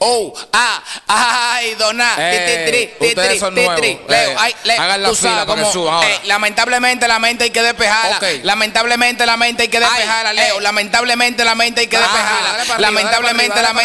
Ay, dona. Ustedes son nuevos. Leo, hagan la fila para que suban ahora. Lamentablemente la mente hay que despejarla. Okay. Lamentablemente la mente hay que despejarla, Leo. Lamentablemente la mente hay que despejarla. Lamentablemente la mente